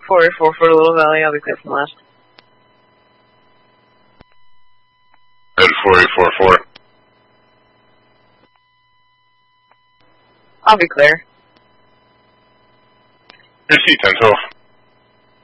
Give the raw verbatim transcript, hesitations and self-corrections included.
four eighty-four for Little Valley, I'll be clear from last. And four eight four four. I'll be clear. Your C ten twelve.